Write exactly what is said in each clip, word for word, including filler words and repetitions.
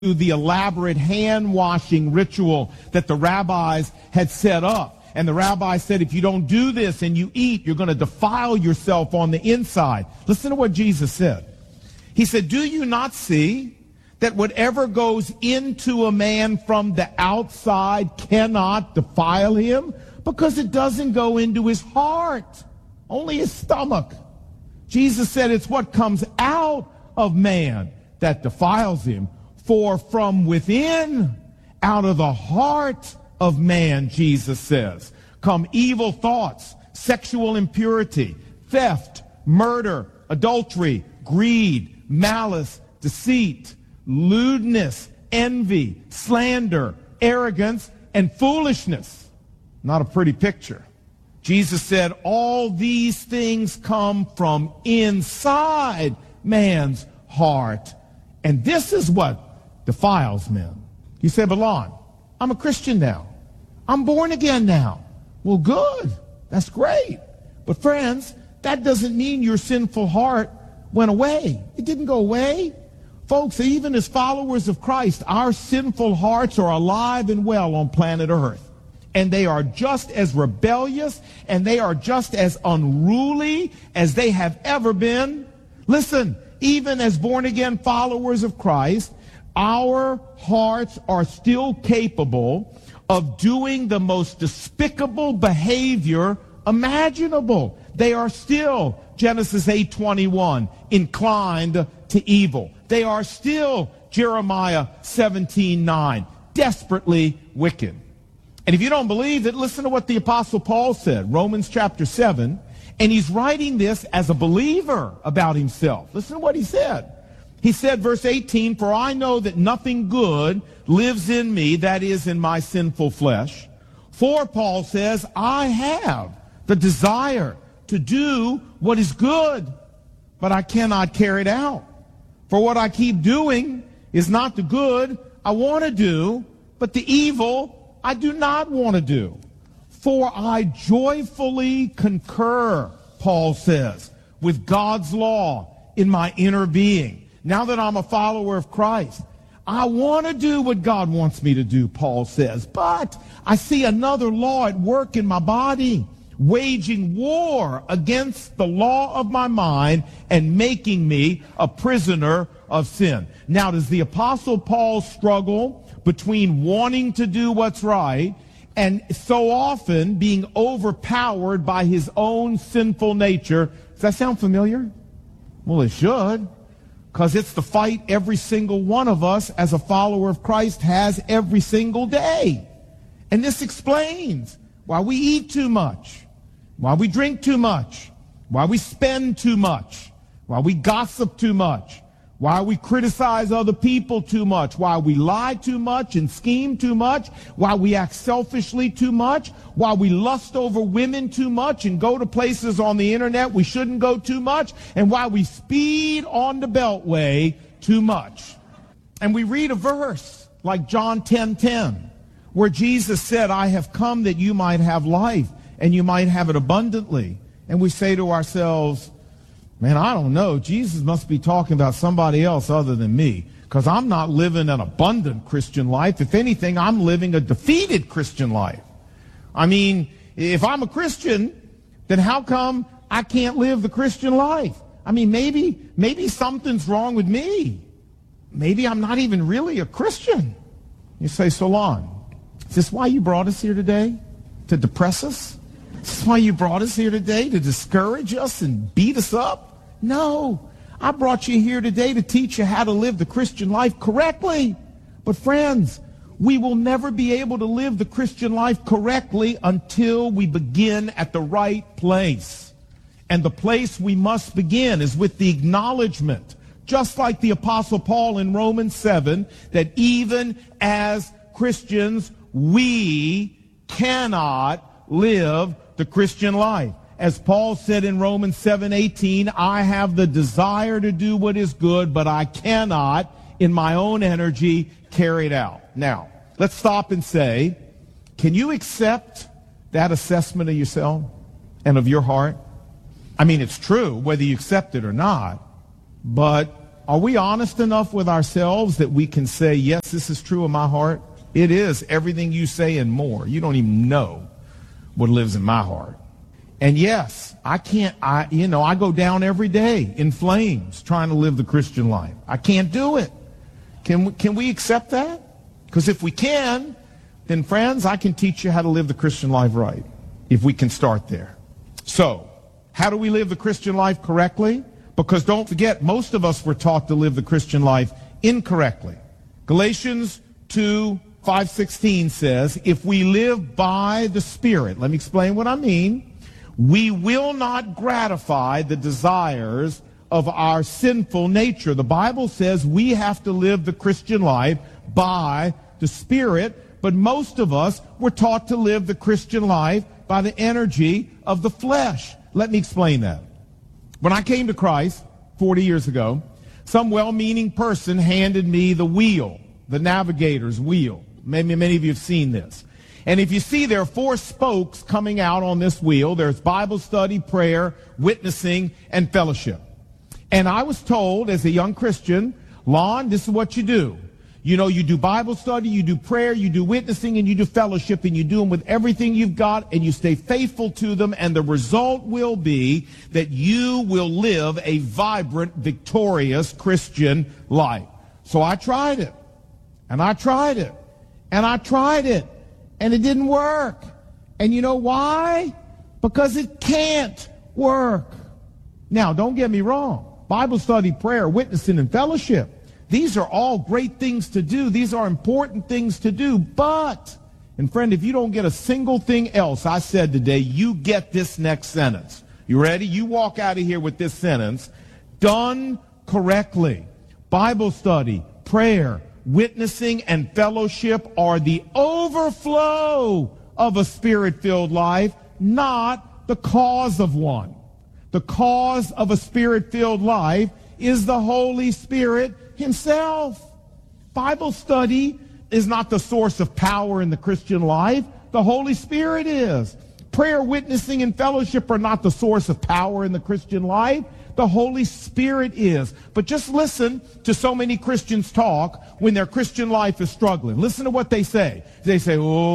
the elaborate hand-washing ritual that the rabbis had set up. And the rabbi said, if you don't do this and you eat, you're going to defile yourself on the inside. Listen to what Jesus said. He said, do you not see that whatever goes into a man from the outside cannot defile him? Because it doesn't go into his heart, only his stomach. Jesus said it's what comes out of man that defiles him. For from within, out of the heart of man, Jesus says, come evil thoughts, sexual impurity, theft, murder, adultery, greed, malice, deceit, lewdness, envy, slander, arrogance, and foolishness. Not a pretty picture. Jesus said all these things come from inside man's heart. And this is what defiles men. You say, Belon, I'm a Christian now. I'm born again now. Well, good. That's great. But friends, that doesn't mean your sinful heart went away. It didn't go away. Folks, even as followers of Christ, our sinful hearts are alive and well on planet Earth. And they are just as rebellious and they are just as unruly as they have ever been. Listen, even as born-again followers of Christ, our hearts are still capable of doing the most despicable behavior imaginable. They are still, Genesis eight twenty-one, inclined to evil. They are still, Jeremiah seventeen nine, desperately wicked. And if you don't believe it, listen to what the Apostle Paul said, Romans chapter seven, and he's writing this as a believer about himself. Listen to what he said. He said, verse eighteen, for I know that nothing good lives in me, that is, in my sinful flesh. For, Paul says, I have the desire to do what is good, but I cannot carry it out. For what I keep doing is not the good I want to do, but the evil I do not want to do. For I joyfully concur, Paul says, with God's law in my inner being. Now that I'm a follower of Christ, I want to do what God wants me to do, Paul says. But I see another law at work in my body, waging war against the law of my mind and making me a prisoner of sin. Now, does the Apostle Paul struggle between wanting to do what's right and so often being overpowered by his own sinful nature? Does that sound familiar? Well, it should, because it's the fight every single one of us as a follower of Christ has every single day. And this explains why we eat too much, why we drink too much, why we spend too much, why we gossip too much, why we criticize other people too much, why we lie too much and scheme too much, why we act selfishly too much, why we lust over women too much and go to places on the internet we shouldn't go too much, and why we speed on the beltway too much. And we read a verse like John ten ten, where Jesus said, I have come that you might have life and you might have it abundantly. And we say to ourselves, man, I don't know. Jesus must be talking about somebody else other than me, because I'm not living an abundant Christian life. If anything, I'm living a defeated Christian life. I mean, if I'm a Christian, then how come I can't live the Christian life? I mean, maybe, maybe something's wrong with me. Maybe I'm not even really a Christian. You say, Solon, is this why you brought us here today? To depress us? Is this why you brought us here today? To discourage us and beat us up? No, I brought you here today to teach you how to live the Christian life correctly. But friends, we will never be able to live the Christian life correctly until we begin at the right place. And the place we must begin is with the acknowledgement, just like the Apostle Paul in Romans seven, that even as Christians, we cannot live the Christian life. As Paul said in Romans seven eighteen, I have the desire to do what is good, but I cannot, in my own energy, carry it out. Now, let's stop and say, can you accept that assessment of yourself and of your heart? I mean, it's true, whether you accept it or not, but Are we honest enough with ourselves that we can say, yes, this is true in my heart? It is everything you say and more. You don't even know what lives in my heart. And yes, I can't, I, you know, I go down every day in flames trying to live the Christian life. I can't do it. Can we, can we accept that? Because if we can, then friends, I can teach you how to live the Christian life right, if we can start there. So, how do we live the Christian life correctly? Because don't forget, most of us were taught to live the Christian life incorrectly. Galatians two, five sixteen says, if we live by the Spirit, let me explain what I mean, we will not gratify the desires of our sinful nature. The Bible says we have to live the Christian life by the Spirit, but most of us were taught to live the Christian life by the energy of the flesh. Let me explain that. When I came to Christ forty years ago, some well-meaning person handed me the wheel, the navigator's wheel. Maybe many of you have seen this. And if you see, there are four spokes coming out on this wheel. There's Bible study, prayer, witnessing, and fellowship. And I was told as a young Christian, Lon, this is what you do. You know, you do Bible study, you do prayer, you do witnessing, and you do fellowship, and you do them with everything you've got, and you stay faithful to them, and the result will be that you will live a vibrant, victorious Christian life. So I tried it, and I tried it, and I tried it, and it didn't work. And you know why? Because it can't work. Now, don't get me wrong. Bible study, prayer, witnessing, and fellowship, these are all great things to do. These are important things to do. But, and friend, if you don't get a single thing else I said today, you get this next sentence. You ready? You walk out of here with this sentence. Done correctly, Bible study, prayer, witnessing, and fellowship are the overflow of a Spirit-filled life, not the cause of one. The cause of a Spirit-filled life is the Holy Spirit Himself. Bible study is not the source of power in the Christian life. The Holy Spirit is. Prayer, witnessing, and fellowship are not the source of power in the Christian life. The Holy Spirit is. But just listen to so many Christians talk when their Christian life is struggling. Listen to what they say. They say,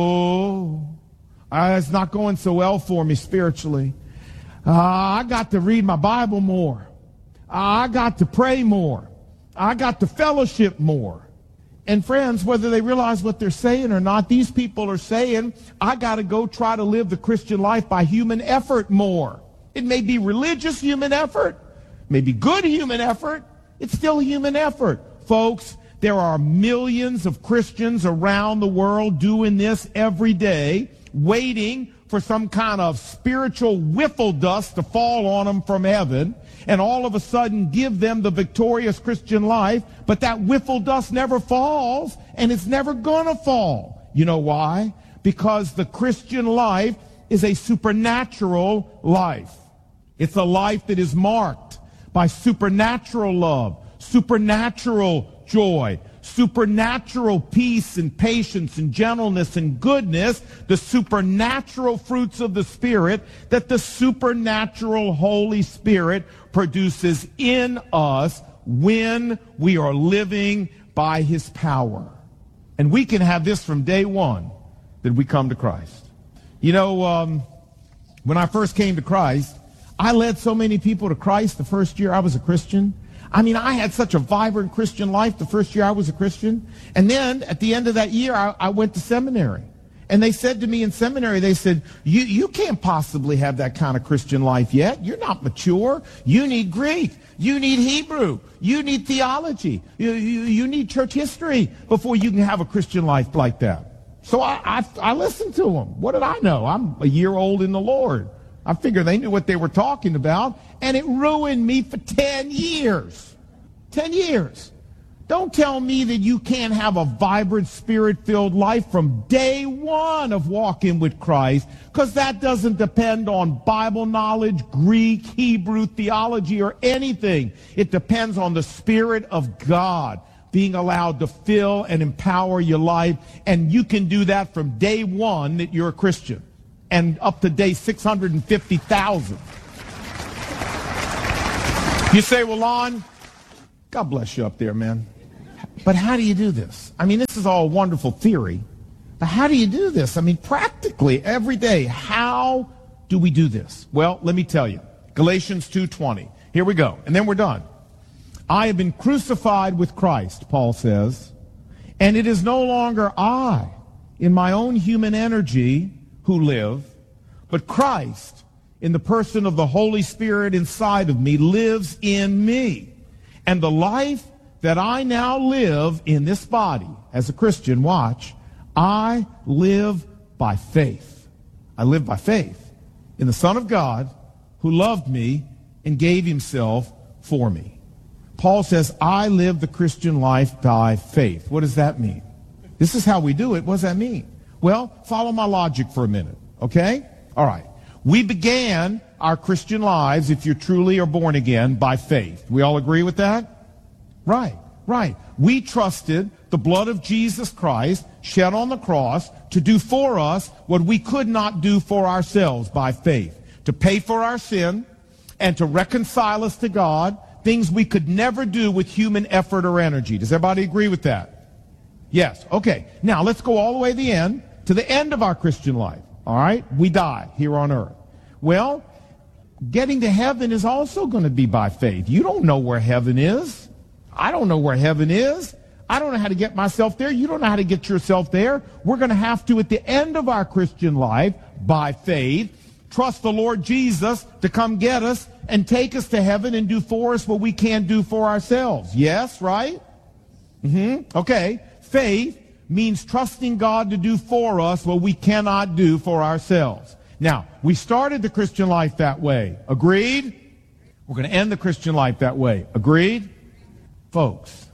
oh, uh, it's not going so well for me spiritually. Uh, I got to read my Bible more. Uh, I got to pray more. I got to fellowship more. And friends, whether they realize what they're saying or not, these people are saying, I got to go try to live the Christian life by human effort more. It may be religious human effort, maybe good human effort. It's still human effort. Folks, there are millions of Christians around the world doing this every day, waiting for some kind of spiritual whiffle dust to fall on them from heaven and all of a sudden give them the victorious Christian life, but that whiffle dust never falls, and it's never gonna fall. You know why? Because the Christian life is a supernatural life. It's a life that is marked by supernatural love, supernatural joy, supernatural peace and patience and gentleness and goodness, the supernatural fruits of the Spirit that the supernatural Holy Spirit produces in us when we are living by His power. And we can have this from day one that we come to Christ. You know, um, when I first came to Christ, I led so many people to Christ the first year I was a Christian. I mean, I had such a vibrant Christian life the first year I was a Christian. And then at the end of that year, I, I went to seminary. And they said to me in seminary, they said, you, you can't possibly have that kind of Christian life yet. You're not mature. You need Greek. You need Hebrew. You need theology. You, you, you need church history before you can have a Christian life like that. So I, I, I listened to them. What did I know? I'm a year old in the Lord. I figured they knew what they were talking about, and it ruined me for ten years. ten years. Don't tell me that you can't have a vibrant, Spirit-filled life from day one of walking with Christ, because that doesn't depend on Bible knowledge, Greek, Hebrew, theology, or anything. It depends on the Spirit of God being allowed to fill and empower your life, and you can do that from day one that you're a Christian and up to day six hundred fifty thousand. You say, well, Lon, God bless you up there, man. But how do you do this? I mean, this is all wonderful theory, but how do you do this? I mean, practically every day, how do we do this? Well, let me tell you. Galatians two twenty. Here we go, and then we're done. I have been crucified with Christ, Paul says, and it is no longer I, in my own human energy, who live, but Christ, in the person of the Holy Spirit inside of me, lives in me. And the life that I now live in this body, as a Christian, watch, I live by faith. I live by faith in the Son of God who loved me and gave himself for me. Paul says, I live the Christian life by faith. What does that mean? This is how we do it. What does that mean? Well, follow my logic for a minute, okay? All right. We began our Christian lives, if you truly are born again, by faith. We all agree with that? Right, right. We trusted the blood of Jesus Christ shed on the cross to do for us what we could not do for ourselves by faith. To pay for our sin and to reconcile us to God, things we could never do with human effort or energy. Does everybody agree with that? Yes. Okay. Now let's go all the way to the end, to the end of our Christian life. All right? We die here on earth. Well, getting to heaven is also going to be by faith. You don't know where heaven is. I don't know where heaven is. I don't know how to get myself there. You don't know how to get yourself there. We're going to have to, at the end of our Christian life, by faith, trust the Lord Jesus to come get us and take us to heaven and do for us what we can't do for ourselves. Yes, right? Mm-hmm. Okay. Faith means trusting God to do for us what we cannot do for ourselves. Now, we started the Christian life that way. Agreed? We're going to end the Christian life that way. Agreed? Folks,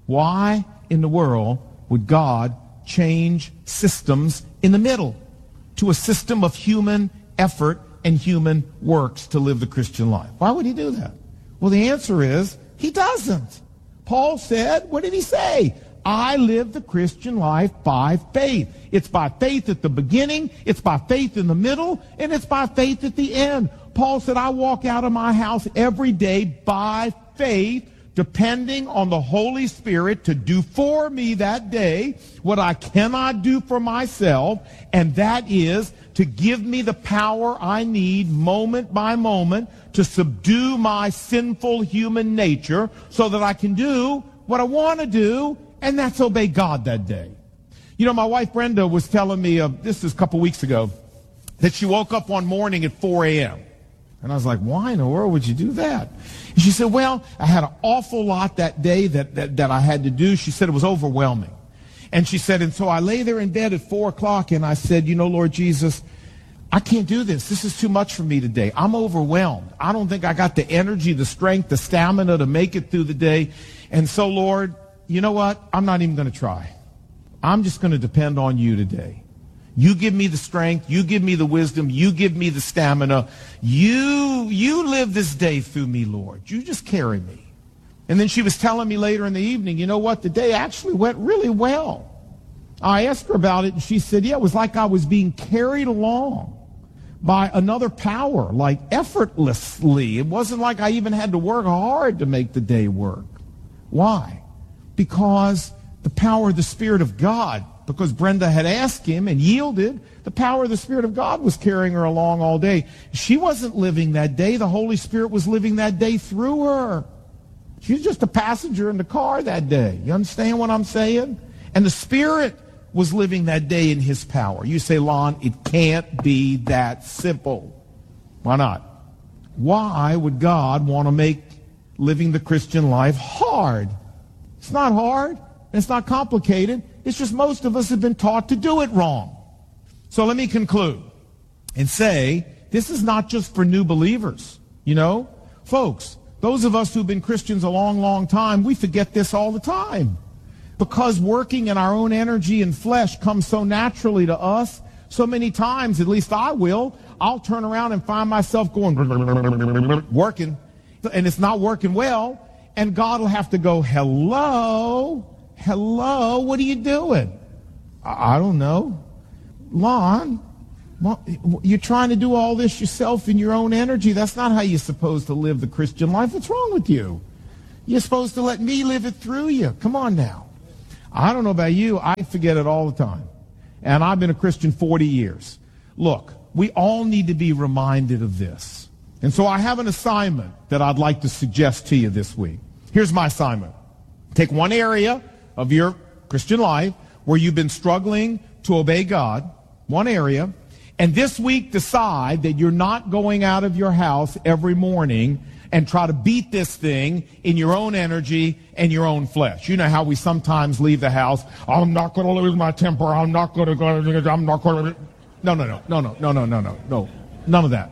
why in the world would God change systems in the middle to a system of human effort and human works to live the Christian life? Why would he do that? Well, the answer is he doesn't. Paul said, what did he say? I live the Christian life by faith. It's by faith at the beginning, it's by faith in the middle, and it's by faith at the end. Paul said, I walk out of my house every day by faith, depending on the Holy Spirit to do for me that day what I cannot do for myself, and that is to give me the power I need moment by moment to subdue my sinful human nature so that I can do what I want to do, and that's obey God that day. You know, my wife Brenda was telling me, uh, this is a couple weeks ago, that she woke up one morning at four a.m. And I was like, why in the world would you do that? And she said, well, I had an awful lot that day that, that, that I had to do. She said it was overwhelming. And she said, and so I lay there in bed at four o'clock and I said, you know, Lord Jesus, I can't do this. This is too much for me today. I'm overwhelmed. I don't think I got the energy, the strength, the stamina to make it through the day. And so, Lord, you know what? I'm not even going to try. I'm just going to depend on you today. You give me the strength. You give me the wisdom. You give me the stamina. You, you live this day through me, Lord. You just carry me. And then she was telling me later in the evening, you know what? The day actually went really well. I asked her about it, and she said, yeah, it was like I was being carried along by another power, like effortlessly. It wasn't like I even had to work hard to make the day work. Why? Because the power of the Spirit of God, because Brenda had asked him and yielded, the power of the Spirit of God was carrying her along all day. She wasn't living that day. The Holy Spirit was living that day through her. She was just a passenger in the car that day. You understand what I'm saying? And the Spirit was living that day in his power. You say, Lon, it can't be that simple. Why not? Why would God want to make living the Christian life hard? It's not hard. It's not complicated. It's just most of us have been taught to do it wrong. So let me conclude and say this is not just for new believers. You know, folks, those of us who've been Christians a long, long time, we forget this all the time. Because working in our own energy and flesh comes so naturally to us, so many times, at least I will, I'll turn around and find myself going, working, and it's not working well, and God will have to go, hello, hello, what are you doing? I, I don't know. Lon, you're trying to do all this yourself in your own energy. That's not how you're supposed to live the Christian life. What's wrong with you? You're supposed to let me live it through you. Come on now. I don't know about you. I forget it all the time. And I've been a Christian forty years. Look, we all need to be reminded of this. And so I have an assignment that I'd like to suggest to you this week. Here's my assignment. Take one area of your Christian life where you've been struggling to obey God, one area, and this week decide that you're not going out of your house every morning and try to beat this thing in your own energy and your own flesh. You know how we sometimes leave the house, I'm not going to lose my temper, I'm not going to go, I'm not going to... No, no, no, no, no, no, no, no, no, no, none of that.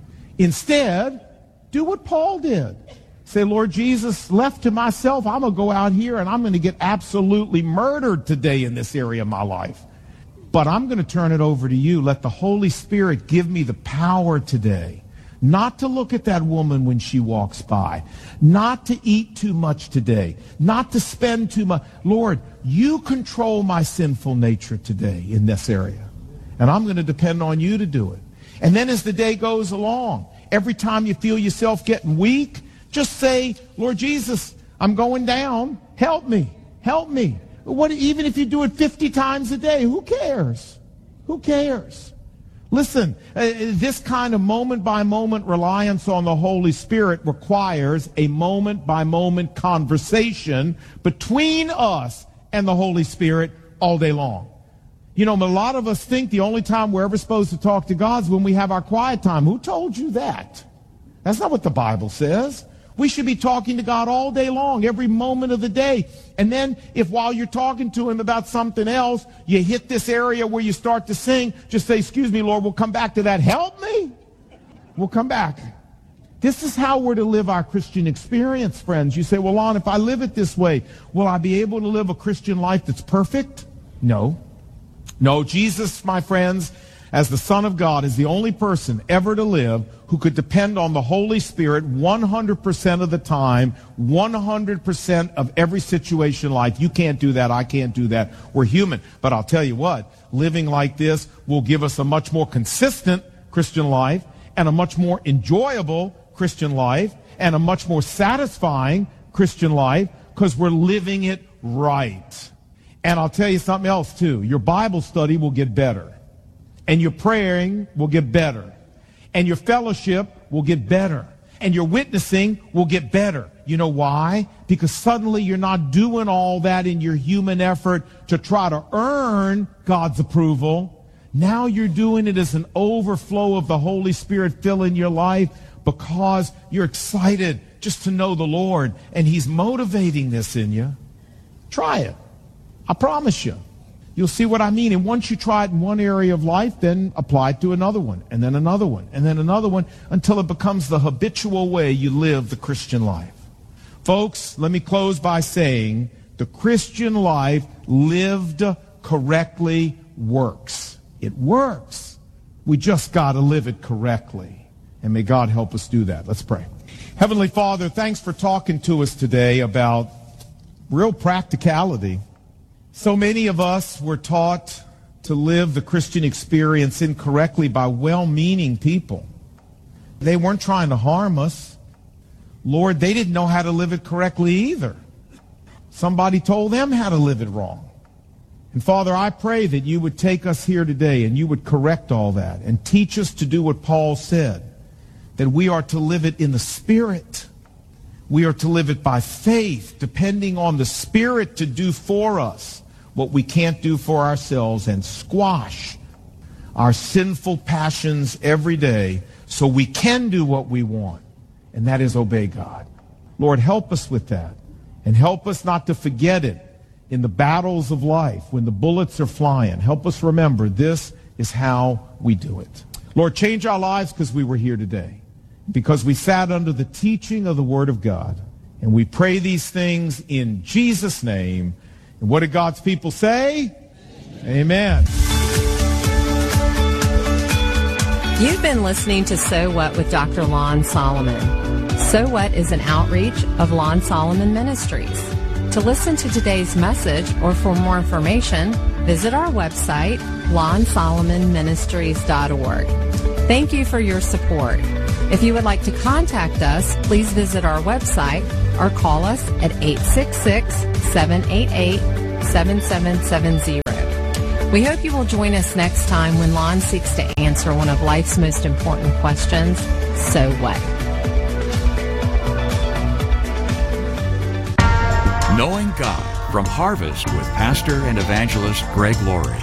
Instead, do what Paul did. Say, Lord Jesus, left to myself, I'm going to go out here and I'm going to get absolutely murdered today in this area of my life. But I'm going to turn it over to you. Let the Holy Spirit give me the power today not to look at that woman when she walks by, not to eat too much today, not to spend too much. Lord, you control my sinful nature today in this area. And I'm going to depend on you to do it. And then as the day goes along, every time you feel yourself getting weak, just say, Lord Jesus, I'm going down. Help me. Help me. What, even if you do it fifty times a day, who cares? Who cares? Listen, uh, this kind of moment-by-moment reliance on the Holy Spirit requires a moment-by-moment conversation between us and the Holy Spirit all day long. You know, a lot of us think the only time we're ever supposed to talk to God is when we have our quiet time. Who told you that? That's not what the Bible says. We should be talking to God all day long, every moment of the day. And then if while you're talking to him about something else, you hit this area where you start to sing, just say, excuse me, Lord, we'll come back to that. Help me. We'll come back. This is how we're to live our Christian experience, friends. You say, well, Lon, if I live it this way, will I be able to live a Christian life that's perfect? No. No, Jesus, my friends, as the Son of God, is the only person ever to live who could depend on the Holy Spirit one hundred percent of the time, one hundred percent of every situation in life. You can't do that. I can't do that. We're human. But I'll tell you what, living like this will give us a much more consistent Christian life and a much more enjoyable Christian life and a much more satisfying Christian life because we're living it right. And I'll tell you something else, too. Your Bible study will get better. And your praying will get better. And your fellowship will get better. And your witnessing will get better. You know why? Because suddenly you're not doing all that in your human effort to try to earn God's approval. Now you're doing it as an overflow of the Holy Spirit filling your life because you're excited just to know the Lord. And he's motivating this in you. Try it. I promise you. You'll see what I mean. And once you try it in one area of life, then apply it to another one, and then another one, and then another one, until it becomes the habitual way you live the Christian life. Folks, let me close by saying the Christian life lived correctly works. It works. We just got to live it correctly. And may God help us do that. Let's pray. Heavenly Father, thanks for talking to us today about real practicality. So many of us were taught to live the Christian experience incorrectly by well-meaning people. They weren't trying to harm us. Lord, they didn't know how to live it correctly either. Somebody told them how to live it wrong. And Father, I pray that you would take us here today and you would correct all that and teach us to do what Paul said, that we are to live it in the Spirit. We are to live it by faith, depending on the Spirit to do for us what we can't do for ourselves, and squash our sinful passions every day so we can do what we want, and that is obey God. Lord, help us with that, and help us not to forget it in the battles of life when the bullets are flying. Help us remember this is how we do it. Lord, change our lives because we were here today, because we sat under the teaching of the Word of God. And we pray these things in Jesus' name. And what did God's people say? Amen. Amen. You've been listening to So What with Doctor Lon Solomon. So What is an outreach of Lon Solomon Ministries. To listen to today's message or for more information, visit our website, lon solomon ministries dot org. Thank you for your support. If you would like to contact us, please visit our website, or call us at eight six six, seven eight eight, seven seven seven zero. We hope you will join us next time when Lon seeks to answer one of life's most important questions, so what? Knowing God from Harvest with Pastor and Evangelist Greg Laurie.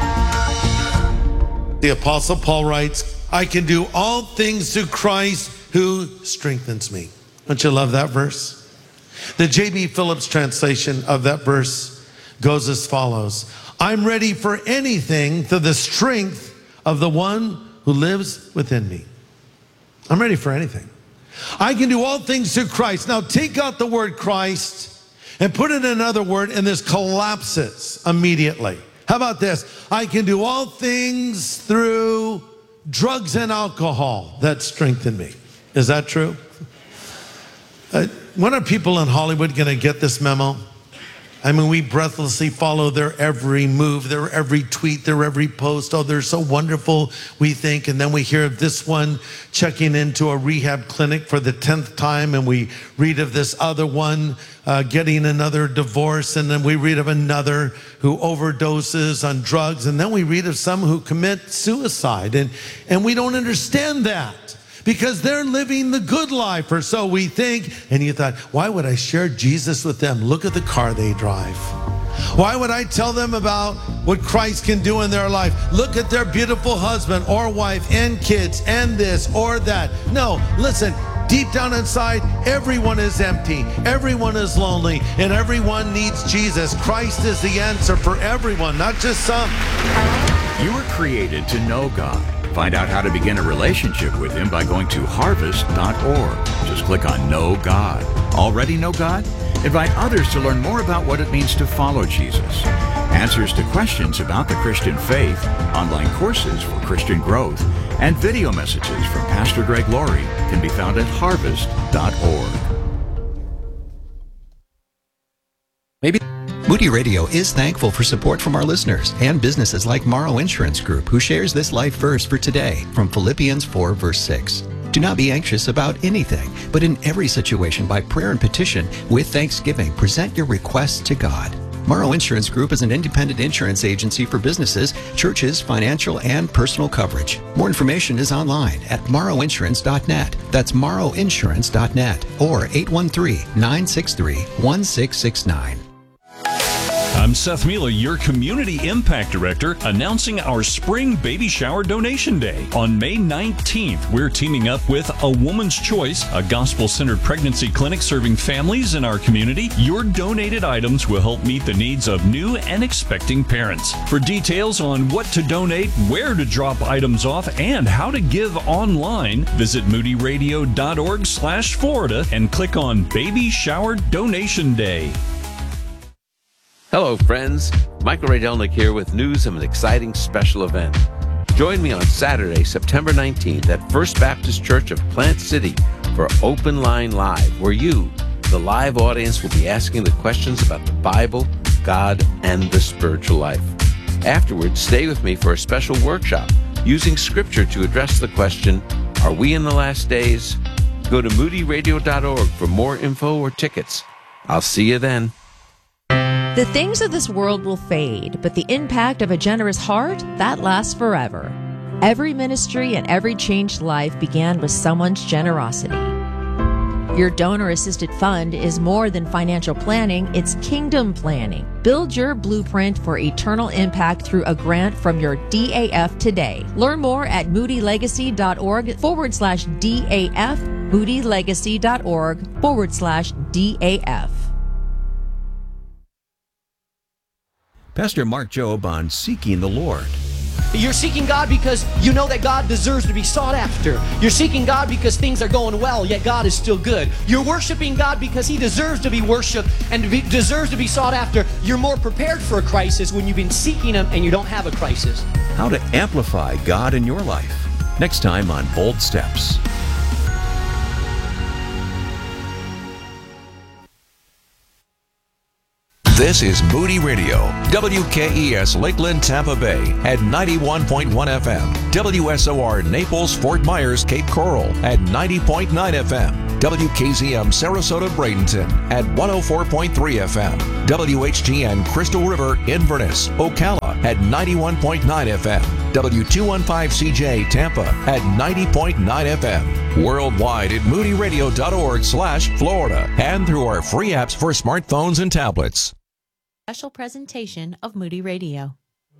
The Apostle Paul writes, I can do all things through Christ who strengthens me. Don't you love that verse? The J B Phillips translation of that verse goes as follows. I'm ready for anything through the strength of the one who lives within me. I'm ready for anything. I can do all things through Christ. Now take out the word Christ and put in another word, and this collapses immediately. How about this? I can do all things through drugs and alcohol that strengthen me. Is that true? Uh, when are people in Hollywood going to get this memo? I mean, we breathlessly follow their every move, their every tweet, their every post. Oh, they're so wonderful, we think. And then we hear of this one checking into a rehab clinic for the tenth time. And we read of this other one uh, getting another divorce. And then we read of another who overdoses on drugs. And then we read of some who commit suicide. And, and we don't understand that, because they're living the good life, or so we think. And you thought, why would I share Jesus with them? Look at the car they drive. Why would I tell them about what Christ can do in their life? Look at their beautiful husband or wife and kids and this or that. No, listen, deep down inside, everyone is empty. Everyone is lonely, and everyone needs Jesus. Christ is the answer for everyone, not just some. You were created to know God. Find out how to begin a relationship with Him by going to harvest dot org. Just click on Know God. Already know God? Invite others to learn more about what it means to follow Jesus. Answers to questions about the Christian faith, online courses for Christian growth, and video messages from Pastor Greg Laurie can be found at harvest dot org. Maybe Moody Radio is thankful for support from our listeners and businesses like Morrow Insurance Group, who shares this life verse for today from Philippians four, verse six. Do not be anxious about anything, but in every situation by prayer and petition with thanksgiving, present your requests to God. Morrow Insurance Group is an independent insurance agency for businesses, churches, financial, and personal coverage. More information is online at morrow insurance dot net. That's morrow insurance dot net or eight one three, nine six three, one six six nine. I'm Seth Mila, your Community Impact Director, announcing our Spring Baby Shower Donation Day. On May nineteenth, we're teaming up with A Woman's Choice, a gospel-centered pregnancy clinic serving families in our community. Your donated items will help meet the needs of new and expecting parents. For details on what to donate, where to drop items off, and how to give online, visit moody radio dot org slash Florida and click on Baby Shower Donation Day. Hello, friends. Michael Radelnik here with news of an exciting special event. Join me on Saturday, September nineteenth at First Baptist Church of Plant City for Open Line Live, where you, the live audience, will be asking the questions about the Bible, God, and the spiritual life. Afterwards, stay with me for a special workshop using Scripture to address the question, are we in the last days? Go to moody radio dot org for more info or tickets. I'll see you then. The things of this world will fade, but the impact of a generous heart, that lasts forever. Every ministry and every changed life began with someone's generosity. Your donor-assisted fund is more than financial planning, it's kingdom planning. Build your blueprint for eternal impact through a grant from your D A F today. Learn more at moody legacy dot org forward slash D A F, moody legacy dot org forward slash D A F. Pastor Mark Jobe on Seeking the Lord. You're seeking God because you know that God deserves to be sought after. You're seeking God because things are going well, yet God is still good. You're worshiping God because He deserves to be worshiped and to be, deserves to be sought after. You're more prepared for a crisis when you've been seeking Him and you don't have a crisis. How to amplify God in your life. Next time on Bold Steps. This is Moody Radio, W K E S Lakeland, Tampa Bay at ninety-one point one F M, W S O R Naples, Fort Myers, Cape Coral at ninety point nine F M, W K Z M Sarasota Bradenton at one oh four point three F M. W H G N Crystal River Inverness, Ocala at ninety-one point nine F M. W two fifteen C J Tampa at ninety point nine F M. Worldwide at moody radio dot org slash Florida and through our free apps for smartphones and tablets. Special presentation of Moody Radio.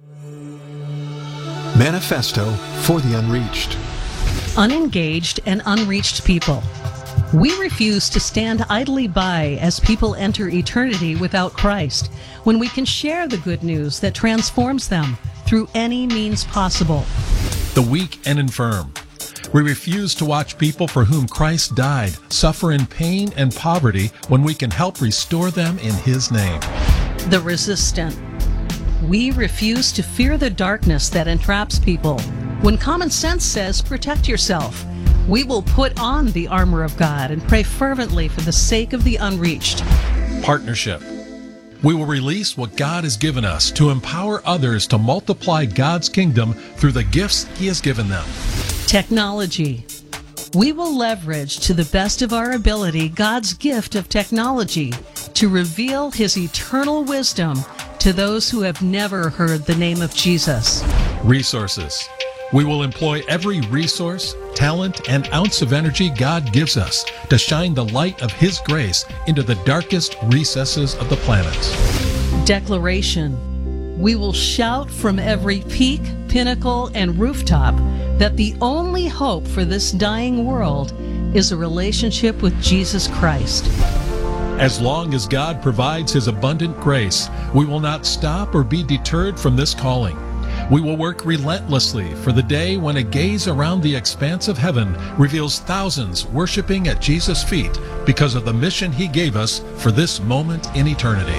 Manifesto for the Unreached. Unengaged and unreached people. We refuse to stand idly by as people enter eternity without Christ, when we can share the good news that transforms them through any means possible. The weak and infirm. We refuse to watch people for whom Christ died suffer in pain and poverty when we can help restore them in His name. The resistant. We refuse to fear the darkness that entraps people. When common sense says protect yourself, we will put on the armor of God and pray fervently for the sake of the unreached. Partnership. We will release what God has given us to empower others to multiply God's kingdom through the gifts He has given them. Technology. We will leverage to the best of our ability God's gift of technology to reveal His eternal wisdom to those who have never heard the name of Jesus. Resources. We will employ every resource, talent, and ounce of energy God gives us to shine the light of His grace into the darkest recesses of the planet. Declaration. We will shout from every peak, pinnacle, and rooftop that the only hope for this dying world is a relationship with Jesus Christ. As long as God provides His abundant grace, we will not stop or be deterred from this calling. We will work relentlessly for the day when a gaze around the expanse of heaven reveals thousands worshiping at Jesus' feet because of the mission He gave us for this moment in eternity.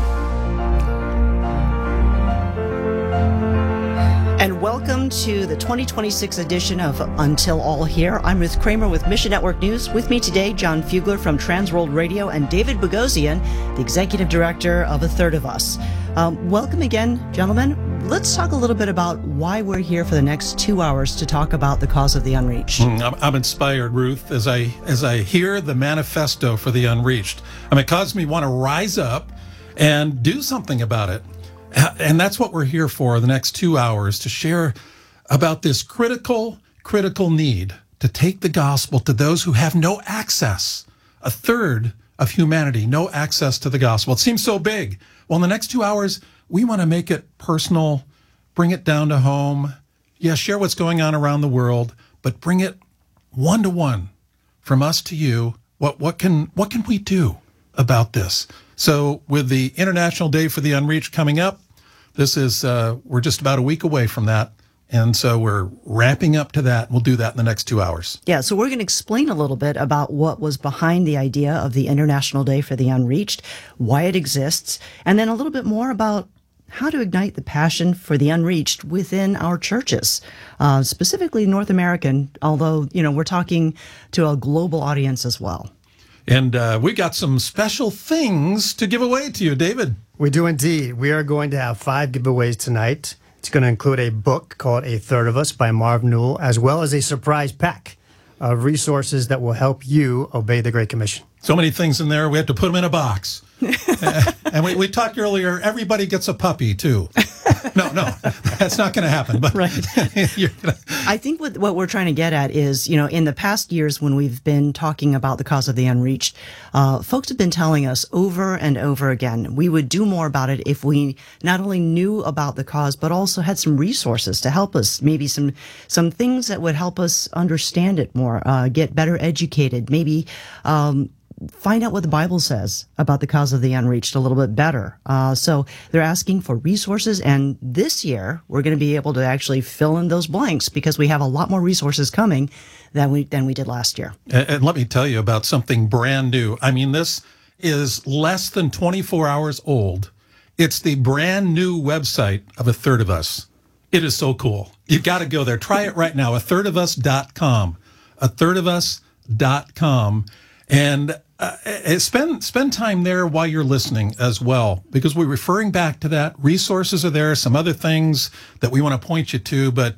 And welcome to the twenty twenty-six edition of Until All Here. I'm Ruth Kramer with Mission Network News. With me today, John Fugler from Transworld Radio and David Bogosian, the Executive Director of A Third of Us. Um, welcome again, gentlemen. Let's talk a little bit about why we're here for the next two hours to talk about the cause of the unreached. Mm, I'm, I'm inspired, Ruth, as I as I hear the manifesto for the unreached. I mean, it caused me want to rise up and do something about it. And that's what we're here for the next two hours, to share about this critical, critical need to take the gospel to those who have no access. A third of humanity, no access to the gospel. It seems so big. Well, in the next two hours, we want to make it personal, bring it down to home. Yeah, share what's going on around the world, but bring it one to one from us to you. What what can what can we do about this? So with the International Day for the Unreached coming up, this is uh, we're just about a week away from that. And so we're ramping up to that. We'll do that in the next two hours. Yeah, so we're going to explain a little bit about what was behind the idea of the International Day for the Unreached, why it exists, and then a little bit more about how to ignite the passion for the unreached within our churches, uh, specifically North American, although, you know, we're talking to a global audience as well. And uh, we got some special things to give away to you, David. We do indeed. We are going to have five giveaways tonight. It's going to include a book called A Third of Us by Marv Newell, as well as a surprise pack of resources that will help you obey the Great Commission. So many things in there. We have to put them in a box. uh, and we, we talked earlier, everybody gets a puppy, too. No, no, that's not going to happen. But right. gonna... I think what, what we're trying to get at is, you know, in the past years when we've been talking about the cause of the unreached, uh, folks have been telling us over and over again, we would do more about it if we not only knew about the cause, but also had some resources to help us, maybe some, some things that would help us understand it more, uh, get better educated, maybe, um, find out what the Bible says about the cause of the unreached a little bit better. Uh, so they're asking for resources, and this year we're going to be able to actually fill in those blanks because we have a lot more resources coming than we than we did last year. And, and let me tell you about something brand new. I mean, this is less than twenty-four hours old. It's the brand new website of A Third of Us. It is so cool. You've got to go there. Try it right now, a third of us dot com. a third of us dot com. And uh, spend spend time there while you're listening as well, because we're referring back to that. Resources are there, some other things that we want to point you to, but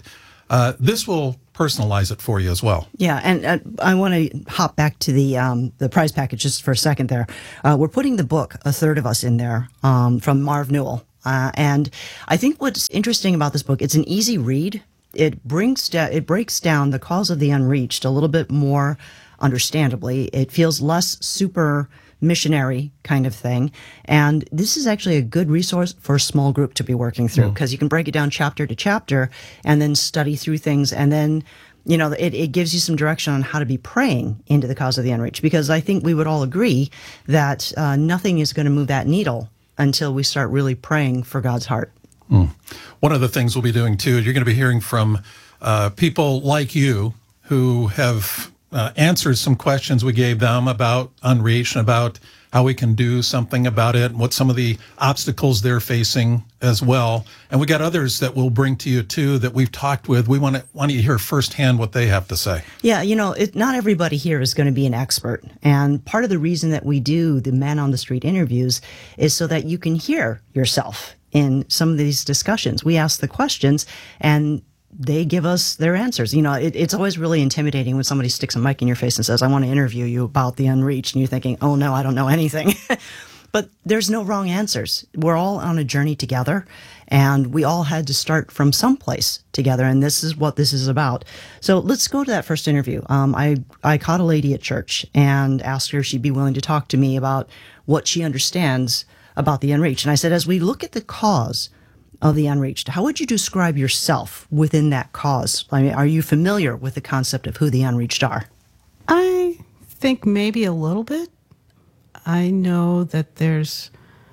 Uh, this will personalize it for you as well. Yeah, and uh, I want to hop back to the um, the prize package just for a second there. Uh, we're putting the book, A Third of Us, in there um, from Marv Newell. Uh, and I think what's interesting about this book, it's an easy read. It brings da- it breaks down the cause of the unreached a little bit more understandably. It feels less super missionary kind of thing. And this is actually a good resource for a small group to be working through, because mm. you can break it down chapter to chapter and then study through things. And then, you know, it, it gives you some direction on how to be praying into the cause of the unreached, because I think we would all agree that uh, nothing is going to move that needle until we start really praying for God's heart. Mm. One of the things we'll be doing, too, you're going to be hearing from uh, people like you who have uh, answered some questions we gave them about unreached and about how we can do something about it and what some of the obstacles they're facing as well. And we got others that we'll bring to you, too, that we've talked with. We want to want you to hear firsthand what they have to say. Yeah, you know, it, not everybody here is going to be an expert. And part of the reason that we do the Man on the Street interviews is so that you can hear yourself in some of these discussions. We ask the questions and they give us their answers. You know, it, it's always really intimidating when somebody sticks a mic in your face and says, I want to interview you about the unreached. And you're thinking, oh, no, I don't know anything. But there's no wrong answers. We're all on a journey together, and we all had to start from someplace together, and this is what this is about. So let's go to that first interview. Um, I, I caught a lady at church and asked her if she'd be willing to talk to me about what she understands about the unreached. And I said, as we look at the cause of the unreached, how would you describe yourself within that cause? I mean, are you familiar with the concept of who the unreached are? I think maybe a little bit. I know that there's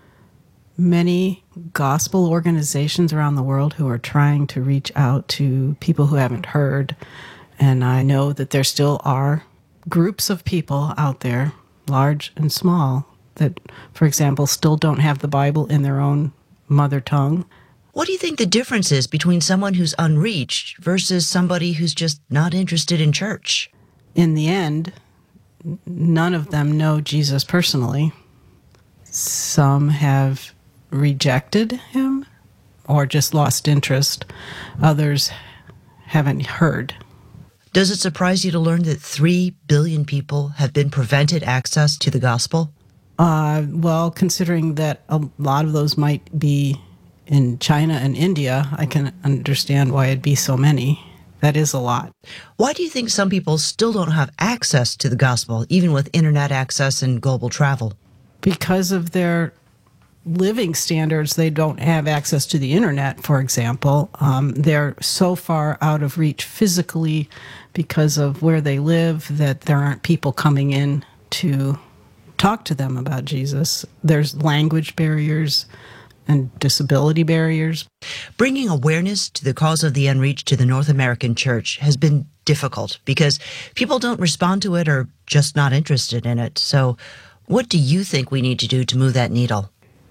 many gospel organizations around the world who are trying to reach out to people who haven't heard. And I know that there still are groups of people out there, large and small, that, for example, still don't have the Bible in their own mother tongue. What do you think the difference is between someone who's unreached versus somebody who's just not interested in church? In the end, none of them know Jesus personally. Some have rejected him or just lost interest. Others haven't heard. Does it surprise you to learn that three billion people have been prevented access to the gospel? Uh, well, considering that a lot of those might be in China and India, I can understand why it'd be so many. That is a lot. Why do you think some people still don't have access to the gospel, even with internet access and global travel? Because of their living standards, they don't have access to the internet, for example. Um, they're so far out of reach physically because of where they live that there aren't people coming in to talk to them about Jesus. There's language barriers and disability barriers. Bringing awareness to the cause of the unreached to the North American church has been difficult because people don't respond to it or just not interested in it. So what do you think we need to do to move that needle?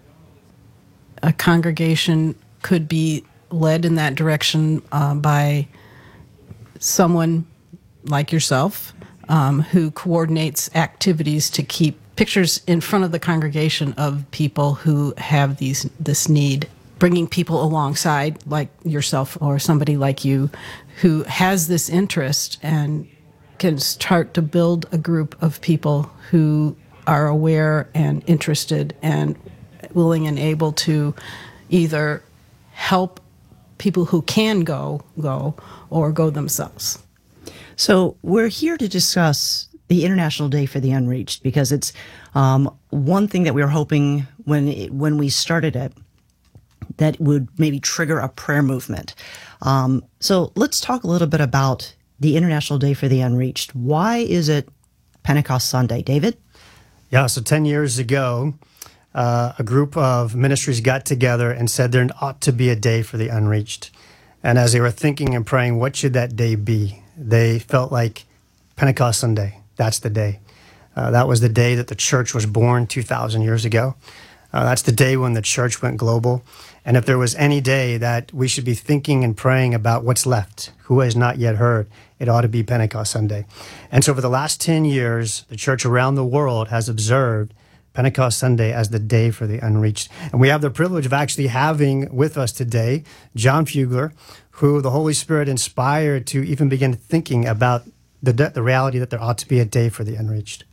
A congregation could be led in that direction uh, by someone like yourself um, who coordinates activities to keep pictures in front of the congregation of people who have these this need, bringing people alongside like yourself or somebody like you who has this interest and can start to build a group of people who are aware and interested and willing and able to either help people who can go, go, or go themselves. So we're here to discuss the International Day for the Unreached, because it's um, one thing that we were hoping when it, when we started it, that would maybe trigger a prayer movement. Um, so let's talk a little bit about the International Day for the Unreached. Why is it Pentecost Sunday, David? Yeah, so ten years ago, uh, a group of ministries got together and said there ought to be a day for the unreached. And as they were thinking and praying, what should that day be? They felt like Pentecost Sunday. That's the day. Uh, that was the day that the church was born two thousand years ago. Uh, that's the day when the church went global. And if there was any day that we should be thinking and praying about what's left, who has not yet heard, it ought to be Pentecost Sunday. And so for the last ten years, the church around the world has observed Pentecost Sunday as the day for the unreached. And we have the privilege of actually having with us today John Fugler, who the Holy Spirit inspired to even begin thinking about the, the reality that there ought to be a day for the unreached.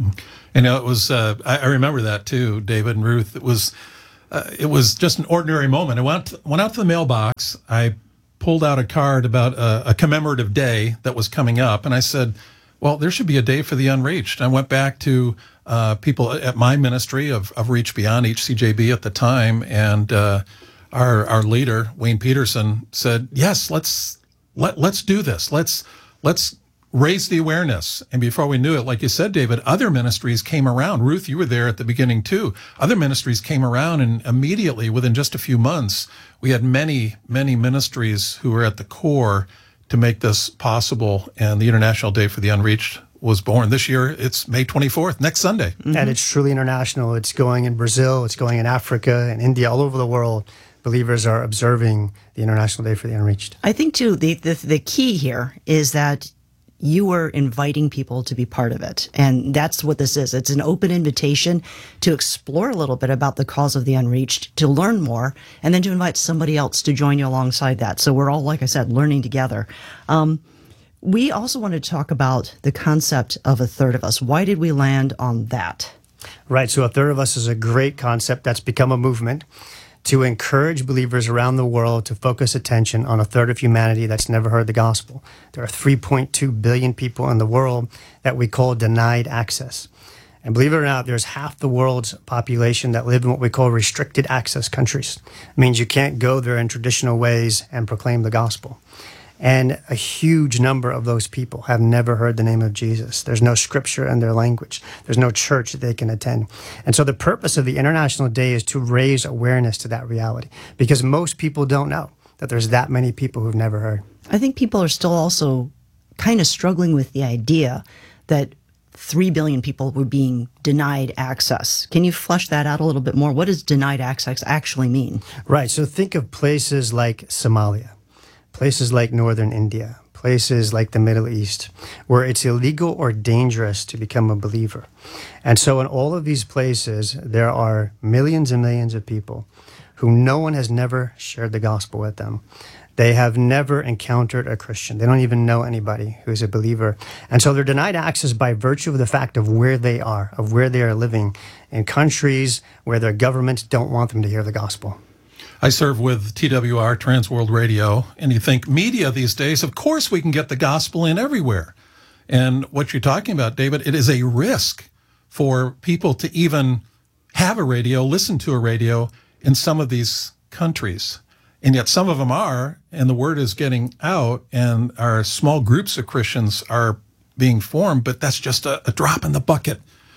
You know, it was, uh, I, I remember that too, David and Ruth. It was, uh, it was just an ordinary moment. I went, went out to the mailbox. I pulled out a card about a, a commemorative day that was coming up. And I said, well, there should be a day for the unreached. I went back to uh, people at my ministry of, of Reach Beyond, H C J B at the time. And uh, our our leader, Wayne Peterson, said, yes, let's let, let's do this. Let's let's raise the awareness. And before we knew it, like you said, David, other ministries came around. Ruth, you were there at the beginning too. Other ministries came around, and immediately, within just a few months, we had many, many ministries who were at the core to make this possible. And the International Day for the Unreached was born. This year, it's May twenty-fourth, next Sunday. Mm-hmm. And it's truly international. It's going in Brazil, it's going in Africa and India, all over the world. Believers are observing the International Day for the Unreached. I think, too, the, the, the key here is that you were inviting people to be part of it. And that's what this is. It's an open invitation to explore a little bit about the cause of the unreached, to learn more, and then to invite somebody else to join you alongside that. So we're all, like I said, learning together. Um, we also want to talk about the concept of a third of us. Why did we land on that? Right. So a third of us is a great concept that's become a movement to encourage believers around the world to focus attention on a third of humanity that's never heard the gospel. There are three point two billion people in the world that we call denied access. And believe it or not, there's half the world's population that live in what we call restricted access countries. It means you can't go there in traditional ways and proclaim the gospel. And a huge number of those people have never heard the name of Jesus. There's no scripture in their language. There's no church that they can attend. And so the purpose of the International Day is to raise awareness to that reality, because most people don't know that there's that many people who've never heard. I think people are still also kind of struggling with the idea that three billion people were being denied access. Can you flesh that out a little bit more? What does denied access actually mean? Right. So think of places like Somalia, places like northern India, places like the Middle East, where it's illegal or dangerous to become a believer. And so in all of these places, there are millions and millions of people who no one has never shared the gospel with them. They have never encountered a Christian. They don't even know anybody who's a believer. And so they're denied access by virtue of the fact of where they are, of where they are living, in countries where their governments don't want them to hear the gospel. I serve with T W R, Trans World Radio, and you think media these days, of course we can get the gospel in everywhere. And what you're talking about, David, it is a risk for people to even have a radio, listen to a radio in some of these countries. And yet some of them are, and the word is getting out, and our small groups of Christians are being formed, but that's just a, a drop in the bucket.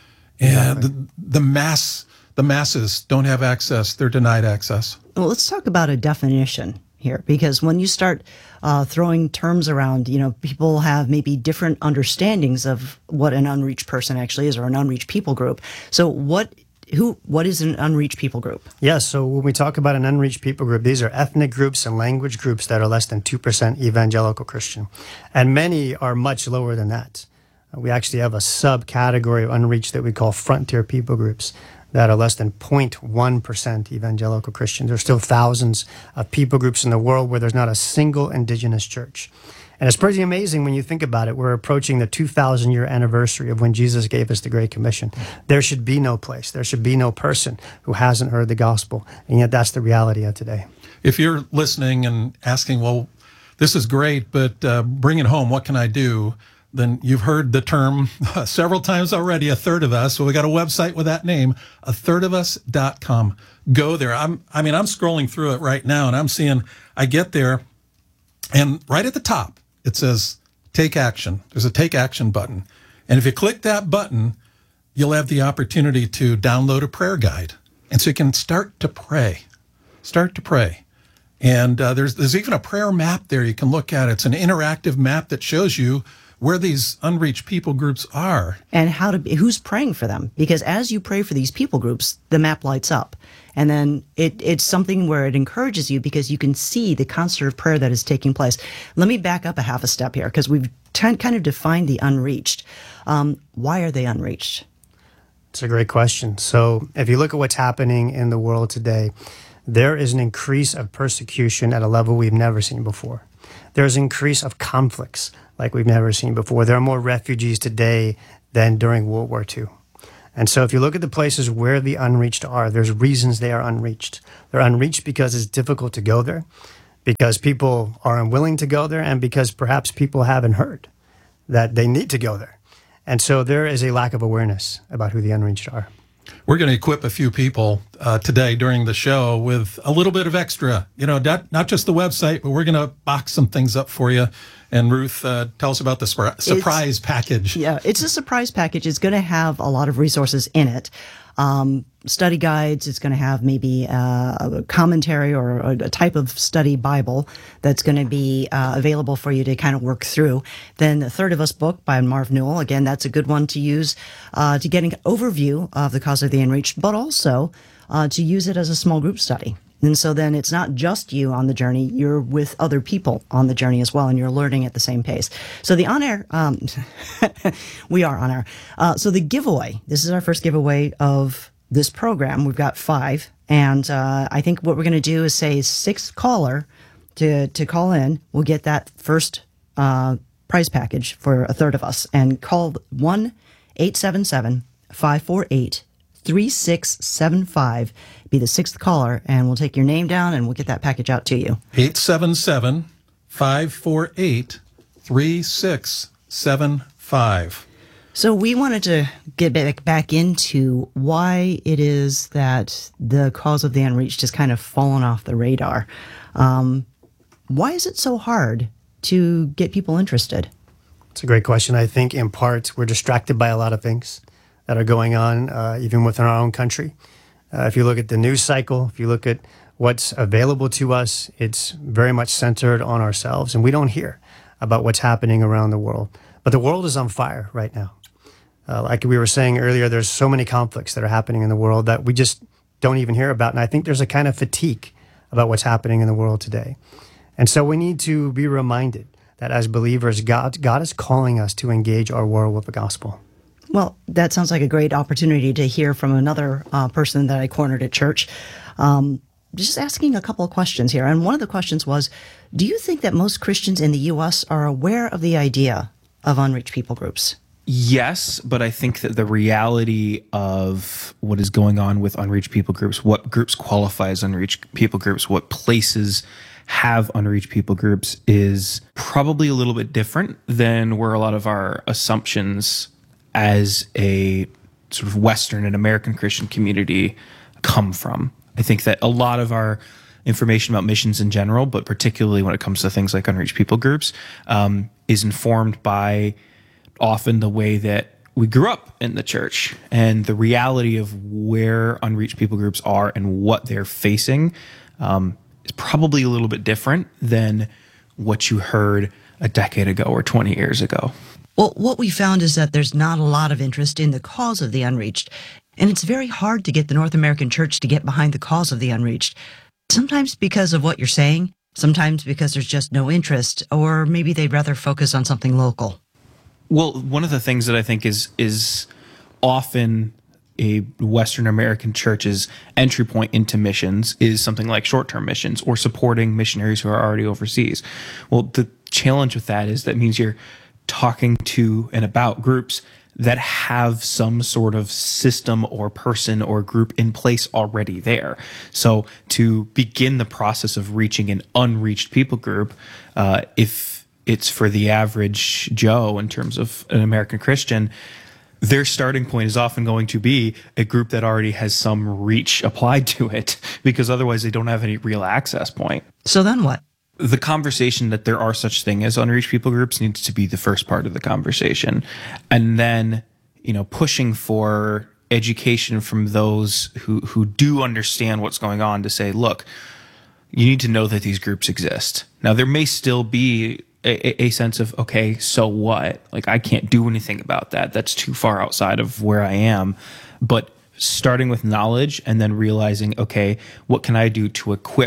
And exactly. the, the mass, the masses don't have access. They're denied access. Well, let's talk about a definition here, because when you start uh, throwing terms around, you know, people have maybe different understandings of what an unreached person actually is, or an unreached people group. So what who what is an unreached people group? Yes, so when we talk about an unreached people group, these are ethnic groups and language groups that are less than two percent evangelical Christian. And many are much lower than that. We actually have a subcategory of unreached that we call frontier people groups that are less than zero point one percent evangelical Christians. There's still thousands of people groups in the world where there's not a single indigenous church. And it's pretty amazing when you think about it. We're approaching the two thousand year anniversary of when Jesus gave us the Great Commission. There should be no place, there should be no person who hasn't heard the gospel. And yet that's the reality of today. If you're listening and asking, well, this is great, but uh, bring it home, what can I do? Then you've heard the term uh, several times already, a third of us. So we got a website with that name, a third of us dot com. Go there. I'm, I mean, I'm scrolling through it right now, and I'm seeing, I get there, and right at the top, it says, take action. There's a take action button. And if you click that button, you'll have the opportunity to download a prayer guide. And so you can start to pray, start to pray. And uh, there's, there's even a prayer map there you can look at. It's an interactive map that shows you where these unreached people groups are. And how to be, who's praying for them. Because as you pray for these people groups, the map lights up. And then it, it's something where it encourages you because you can see the concert of prayer that is taking place. Let me back up a half a step here, because we've t- kind of defined the unreached. Um, why are they unreached? It's a great question. So if you look at what's happening in the world today, there is an increase of persecution at a level we've never seen before. There's an increase of conflicts like we've never seen before. There are more refugees today than during World War Two. And so if you look at the places where the unreached are, there's reasons they are unreached. They're unreached because it's difficult to go there, because people are unwilling to go there, and because perhaps people haven't heard that they need to go there. And so there is a lack of awareness about who the unreached are. We're going to equip a few people uh, today during the show with a little bit of extra, you know, not, not just the website, but we're going to box some things up for you. And Ruth, uh, tell us about the spur- surprise it's, package. Yeah, it's a surprise package. It's going to have a lot of resources in it. Um, study guides. It's going to have maybe uh, a commentary or a type of study Bible that's going to be uh, available for you to kind of work through. Then the Third of Us book by Marv Newell. Again, that's a good one to use uh, to get an overview of the cause of the unreached, but also uh, to use it as a small group study. And so then it's not just you on the journey, you're with other people on the journey as well, and you're learning at the same pace. So the on-air, um, we are on air. Uh, so the giveaway, this is our first giveaway of this program. We've got five, and uh, I think what we're going to do is say sixth caller to, to call in. We'll get that first uh, prize package for a third of us, and call one eight seven seven, five four eight, three six seven five. Be the sixth caller, and we'll take your name down, and we'll get that package out to you. eight seven seven, five four eight, three six seven five. So we wanted to get back, back into why it is that the cause of the unreached has kind of fallen off the radar. Um, why is it so hard to get people interested? It's a great question. I think in part we're distracted by a lot of things that are going on, uh, even within our own country. Uh, if you look at the news cycle, if you look at what's available to us, it's very much centered on ourselves, and we don't hear about what's happening around the world. But the world is on fire right now. Uh, like we were saying earlier, there's so many conflicts that are happening in the world that we just don't even hear about. And I think there's a kind of fatigue about what's happening in the world today. And so we need to be reminded that as believers, God, God is calling us to engage our world with the gospel. Well, that sounds like a great opportunity to hear from another uh, person that I cornered at church. Um, just asking a couple of questions here. And one of the questions was, do you think that most Christians in the U S are aware of the idea of unreached people groups? Yes, but I think that the reality of what is going on with unreached people groups, what groups qualify as unreached people groups, what places have unreached people groups is probably a little bit different than where a lot of our assumptions as a sort of Western and American Christian community come from. I think that a lot of our information about missions in general, but particularly when it comes to things like unreached people groups, um, is informed by often the way that we grew up in the church and the reality of where unreached people groups are and what they're facing um, is probably a little bit different than what you heard a decade ago or twenty years ago. Well, what we found is that there's not a lot of interest in the cause of the unreached, and it's very hard to get the North American church to get behind the cause of the unreached. Sometimes because of what you're saying, sometimes because there's just no interest, or maybe they'd rather focus on something local. Well, one of the things that I think is is often a Western American church's entry point into missions is something like short-term missions or supporting missionaries who are already overseas. Well, the challenge with that is that means you're talking to and about groups that have some sort of system or person or group in place already there. So to begin the process of reaching an unreached people group, uh, if it's for the average Joe in terms of an American Christian, their starting point is often going to be a group that already has some reach applied to it, because otherwise they don't have any real access point. So then what? The conversation that there are such thing as unreached people groups needs to be the first part of the conversation. And then, you know, pushing for education from those who, who do understand what's going on to say, look, you need to know that these groups exist. Now, there may still be A, a sense of, okay, so what? Like, I can't do anything about that. That's too far outside of where I am. But starting with knowledge and then realizing, okay, what can I do to equip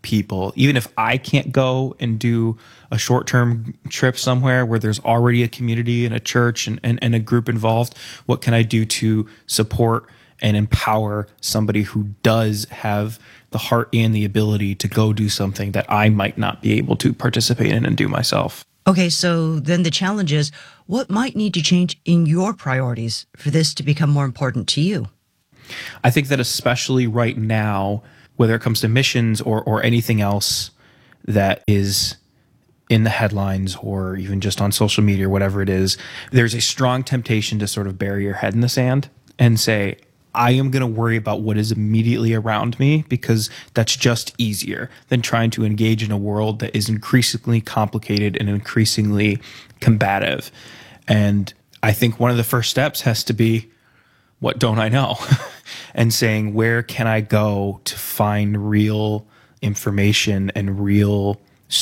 people, even if I can't go and do a short-term trip somewhere where there's already a community and a church and, and, and a group involved, what can I do to support and empower somebody who does have the heart and the ability to go do something that I might not be able to participate in and do myself? Okay, so then the challenge is, what might need to change in your priorities for this to become more important to you? I think that especially right now, whether it comes to missions or, or anything else that is in the headlines or even just on social media or whatever it is, there's a strong temptation to sort of bury your head in the sand and say, I am going to worry about what is immediately around me because that's just easier than trying to engage in a world that is increasingly complicated and increasingly combative. And I think one of the first steps has to be, what don't I know? And saying, where can I go to find real information and real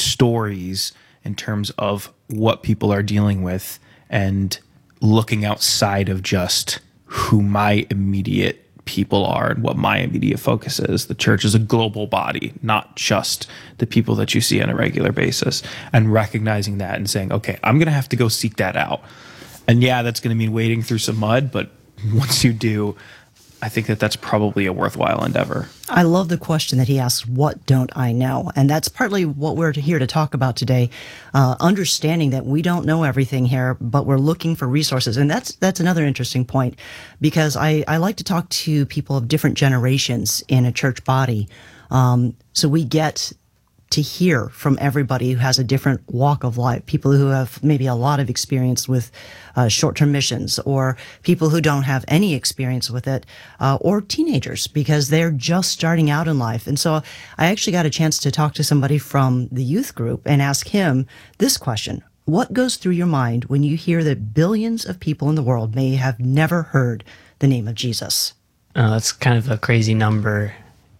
stories in terms of what people are dealing with, and looking outside of just who my immediate people are and what my immediate focus is. The church is a global body, not just the people that you see on a regular basis, and recognizing that and saying, okay, I'm going to have to go seek that out. And yeah, that's going to mean wading through some mud, but once you do, I think that that's probably a worthwhile endeavor. I love the question that he asks, what don't I know? And that's partly what we're here to talk about today, uh, understanding that we don't know everything here, but we're looking for resources. And that's that's another interesting point, because I, I like to talk to people of different generations in a church body. Um, so we get to hear from everybody who has a different walk of life, people who have maybe a lot of experience with uh, short-term missions, or people who don't have any experience with it, uh, or teenagers because they're just starting out in life. And so I actually got a chance to talk to somebody from the youth group and ask him this question: what goes through your mind when you hear that billions of people in the world may have never heard the name of Jesus? Uh, that's kind of a crazy number.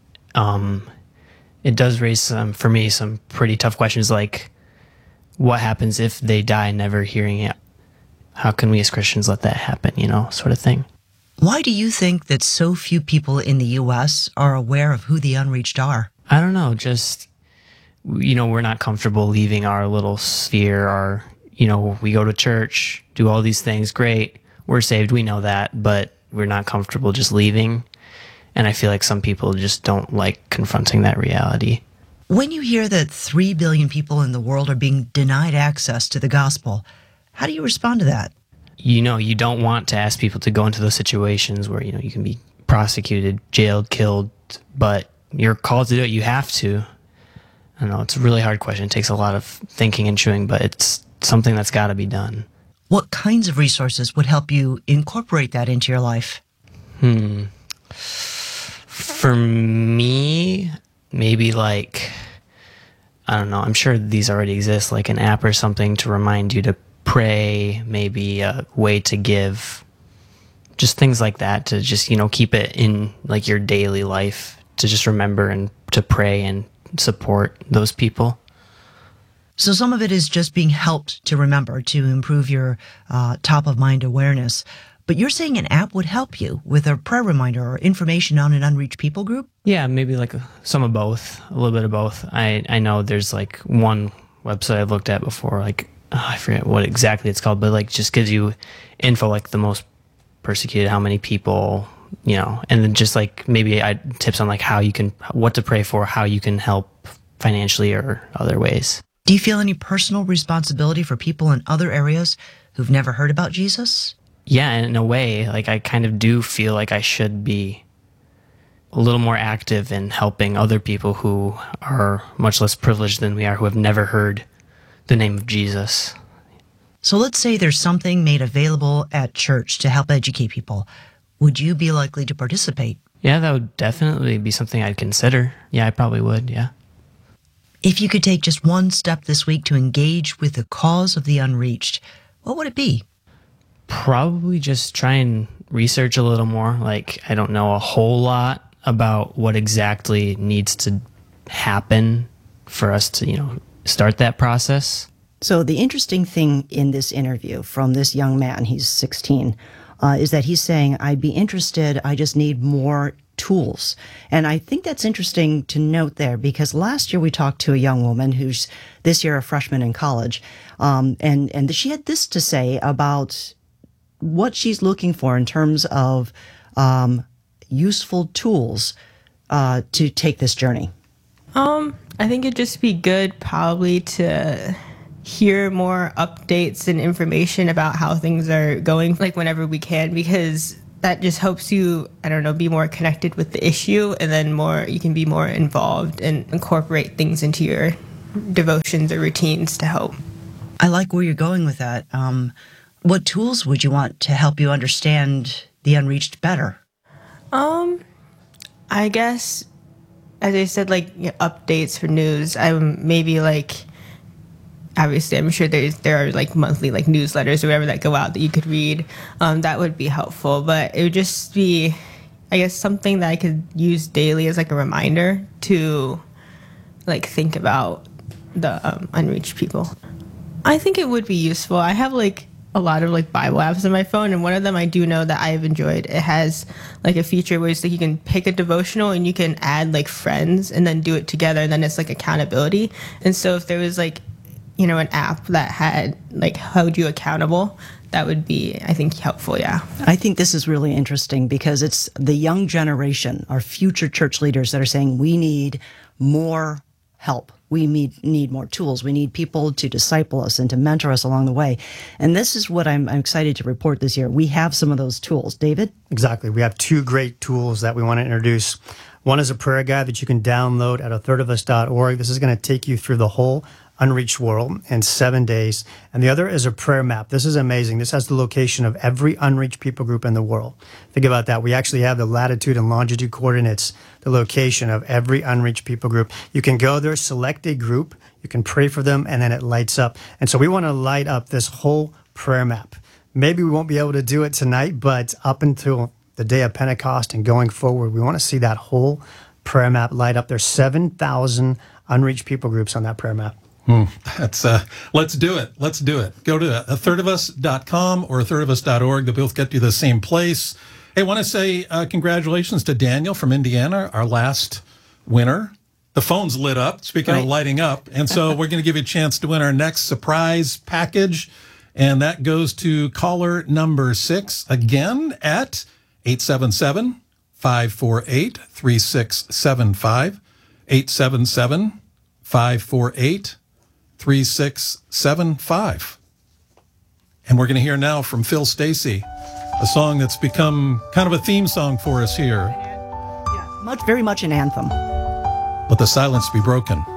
Um, It does raise some, for me, some pretty tough questions, like what happens if they die never hearing it? How can we as Christians let that happen, you know, sort of thing. Why do you think that so few people in the U S are aware of who the unreached are? I don't know, just, you know, we're not comfortable leaving our little sphere, our, you know, we go to church, do all these things, great, we're saved, we know that, but we're not comfortable just leaving. And I feel like some people just don't like confronting that reality. When you hear that three billion people in the world are being denied access to the gospel, how do you respond to that? You know, you don't want to ask people to go into those situations where, you know, you can be prosecuted, jailed, killed, but you're called to do it. You have to. I don't know, it's a really hard question. It takes a lot of thinking and chewing, but it's something that's got to be done. What kinds of resources would help you incorporate that into your life? Hmm. For me, maybe like, I don't know, I'm sure these already exist, like an app or something to remind you to pray, maybe a way to give, just things like that to just, you know, keep it in like your daily life, to just remember and to pray and support those people. So some of it is just being helped to remember, to improve your uh, top-of-mind awareness. But you're saying an app would help you with a prayer reminder or information on an unreached people group? Yeah, maybe like some of both, a little bit of both. I, I know there's like one website I've looked at before, like, oh, I forget what exactly it's called, but like just gives you info, like the most persecuted, how many people, you know, and then just like maybe I, tips on like how you can, what to pray for, how you can help financially or other ways. Do you feel any personal responsibility for people in other areas who've never heard about Jesus? Yeah, in a way, like I kind of do feel like I should be a little more active in helping other people who are much less privileged than we are, who have never heard the name of Jesus. So let's say there's something made available at church to help educate people. Would you be likely to participate? Yeah, that would definitely be something I'd consider. Yeah, I probably would, yeah. If you could take just one step this week to engage with the cause of the unreached, what would it be? Probably just try and research a little more. Like, I don't know a whole lot about what exactly needs to happen for us to, you know, start that process. So the interesting thing in this interview from this young man, he's sixteen, uh, is that he's saying, I'd be interested, I just need more tools. And I think that's interesting to note there, because last year we talked to a young woman who's this year a freshman in college. Um, and, and she had this to say about what she's looking for in terms of um, useful tools uh, to take this journey. Um, I think it'd just be good probably to hear more updates and information about how things are going, like whenever we can, because that just helps you, I don't know, be more connected with the issue, and then more, you can be more involved and incorporate things into your devotions or routines to help. I like where you're going with that. Um, what tools would you want to help you understand the unreached better? Um, I guess, as I said, like you know, updates for news. I maybe like, obviously, I'm sure there's there are like monthly like newsletters or whatever that go out that you could read. Um, that would be helpful, but it would just be, I guess, something that I could use daily as like a reminder to, like, think about the um, unreached people. I think it would be useful. I have like a lot of like Bible apps on my phone, and one of them I do know that I've enjoyed. It has like a feature where it's like you can pick a devotional and you can add like friends and then do it together, and then it's like accountability. And so if there was like, you know, an app that had like held you accountable, that would be, I think, helpful. Yeah. I think this is really interesting because it's the young generation, our future church leaders, that are saying we need more help. We need, need more tools. We need people to disciple us and to mentor us along the way. And this is what I'm, I'm excited to report this year. We have some of those tools. David? Exactly. We have two great tools that we want to introduce. One is a prayer guide that you can download at a third of us dot org. This is going to take you through the whole unreached world in seven days. And the other is a prayer map. This is amazing. This has the location of every unreached people group in the world. Think about that. We actually have the latitude and longitude coordinates, the location of every unreached people group. You can go there, select a group, you can pray for them, and then it lights up. And so we want to light up this whole prayer map. Maybe we won't be able to do it tonight, but up until the day of Pentecost and going forward, we want to see that whole prayer map light up. There's seven thousand unreached people groups on that prayer map. Hmm. That's uh, let's do it. Let's do it. Go to a third of us dot com or a third of us dot org. They both get you the same place. Hey, I want to say uh, congratulations to Daniel from Indiana, our last winner. The phone's lit up, speaking right. of lighting up. And so we're going to give you a chance to win our next surprise package. And that goes to caller number six again at eight seven seven, five four eight, three six seven five. eight seven seven, five four eight, three six seven five. And we're going to hear now from Phil Stacey, a song that's become kind of a theme song for us here. Yeah, much, very much an anthem. Let the silence be broken.